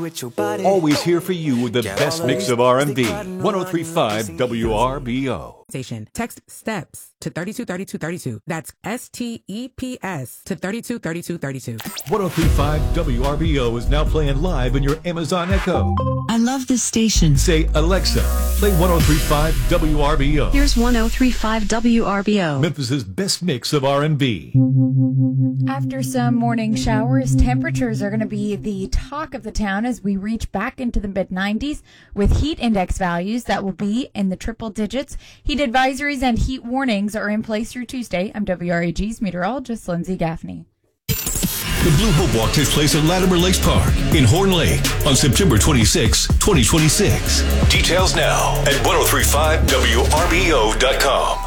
with your body. Always here for you with the best mix of R&B. 103.5 WRBO. Station. Text STEPS to 323232. That's STEPS to 323232. 103.5 WRBO is now playing live in your Amazon Echo. I love this station. Say, Alexa, play 103.5 WRBO. Here's 103.5 WRBO. Memphis's best mix of R&B. After some morning showers, temperatures are going to be the talk of the town as we reach back into the mid-90s with heat index values that will be in the triple digits. Heat advisories and heat warnings are in place through Tuesday. I'm WRAG's meteorologist, Lindsay Gaffney. The Blue Hope Walk takes place at Latimer Lakes Park in Horn Lake on September 26, 2026. Details now at 1035WRBO.com.